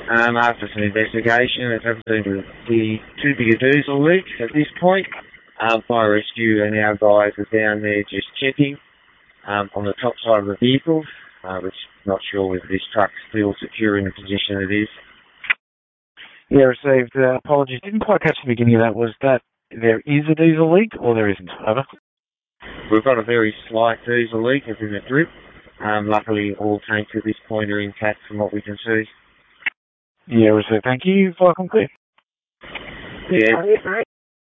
After some investigation, it doesn't seem to be too big a diesel leak at this point. Fire rescue and our guys are down there just checking on the top side of the vehicle, which I'm not sure whether this truck's still secure in the position it is. Yeah, received. Apologies. Didn't quite catch the beginning of that. Was that there is a diesel leak or there isn't? Over. We've got a very slight diesel leak within the drip. Luckily, all tanks at this point are intact from what we can see. Yeah, received. Thank you. Fire complete. Yeah.